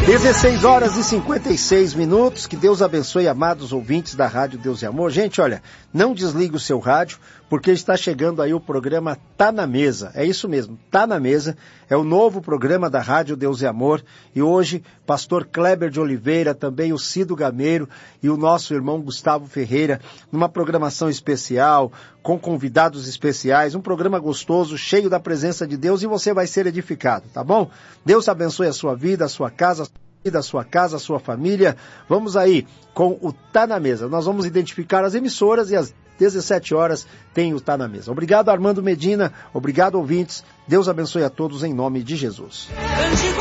16 horas e 56 minutos, que Deus abençoe, amados ouvintes da Rádio Deus e Amor. Gente, olha, não desligue o seu rádio, porque está chegando aí o programa Tá na Mesa. É isso mesmo, Tá na Mesa, é o novo programa da Rádio Deus e Amor. E hoje, pastor Kleber de Oliveira, também o Cido Gameiro e o nosso irmão Gustavo Ferreira, numa programação especial, com convidados especiais, um programa gostoso, cheio da presença de Deus, e você vai ser edificado, tá bom? Deus abençoe a sua vida, a sua casa, a sua família. Vamos aí com o Tá na Mesa. Nós vamos identificar as emissoras e às 17 horas tem o Tá na Mesa. Obrigado, Armando Medina. Obrigado, ouvintes. Deus abençoe a todos em nome de Jesus.